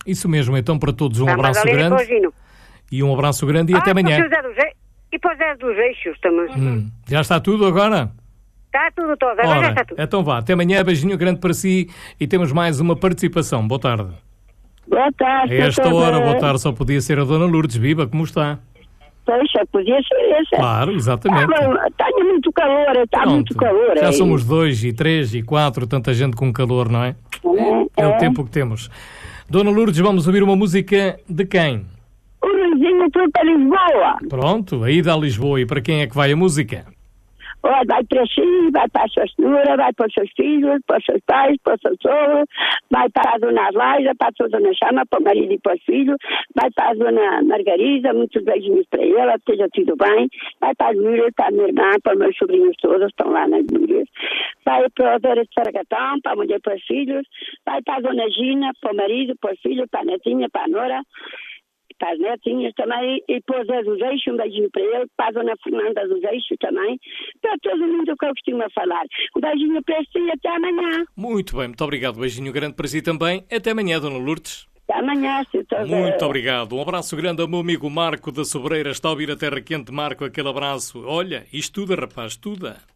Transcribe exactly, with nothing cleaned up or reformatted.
Isso mesmo, então para todos um Para a abraço Madalena grande. e para o Gino. E um abraço grande e Ah, até amanhã. para o José dos Eixos. E para o Zé dos Eixos também. Hum, já está tudo agora? Está tudo, todo. Agora já Ora, está tudo. então vá, até amanhã, beijinho grande para si e temos mais uma participação. Boa tarde. Boa tarde. A esta doutor. hora, boa tarde, só podia ser a Dona Lourdes. Viva, como está? Poxa, podia ser essa. Claro, exatamente. Está muito calor, está Pronto, muito calor. já é. somos dois e três e quatro, tanta gente com calor, não é? É, É o é. tempo que temos. Dona Lourdes, vamos ouvir uma música de quem? O Luizinho foi para Lisboa. Pronto, a ida a Lisboa. E para quem é que vai a música? Olha, vai para si, vai para a sua senhora, vai para os seus filhos, para os seus pais, para o seu sogro, vai para a dona Adelaida, para a sua dona Chama, para o marido e para os filhos, vai para a dona Margarida, muitos beijinhos para ela, esteja tudo bem, vai para as Núrias, para a minha irmã, para os meus sobrinhos todos, estão lá nas Núrias, vai para a dona de Sargatão, para a mulher e para os filhos, vai para a dona Gina, para o marido, para os filhos, para a netinha, para a nora, para as netinhas também, e para o Zé dos Eixos, um beijinho para ele, para a dona Fernanda dos Eixos também, para todo mundo que eu costumo falar. Um beijinho para si e até amanhã. Muito bem, muito obrigado. Beijinho grande para si também. Até amanhã, Dona Lourdes. Até amanhã, se todos... Muito obrigado. Um abraço grande ao meu amigo Marco da Sobreira. Está a ouvir a Terra Quente. Marco, aquele abraço. Olha, estuda, rapaz, estuda.